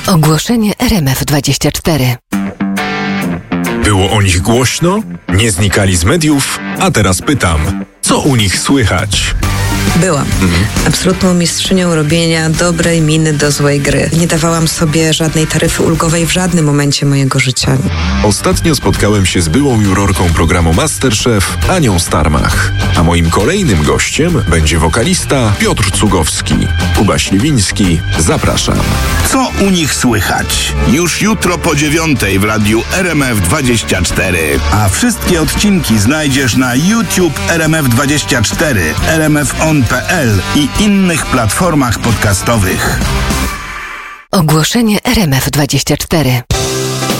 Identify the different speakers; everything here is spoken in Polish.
Speaker 1: Ogłoszenie RMF24.
Speaker 2: Było o nich głośno? Nie znikali z mediów? A teraz pytam, co u nich słychać?
Speaker 3: Byłam absolutną mistrzynią robienia dobrej miny do złej gry. Nie dawałam sobie żadnej taryfy ulgowej w żadnym momencie mojego życia.
Speaker 2: Ostatnio spotkałem się z byłą jurorką programu MasterChef, Anią Starmach. A moim kolejnym gościem będzie wokalista Piotr Cugowski. Kuba Śliwiński, zapraszam.
Speaker 4: Co u nich słychać? Już jutro po 9:00 w radiu RMF24. A wszystkie odcinki znajdziesz na YouTube RMF24, RMFON.pl i innych platformach podcastowych.
Speaker 1: Ogłoszenie RMF24.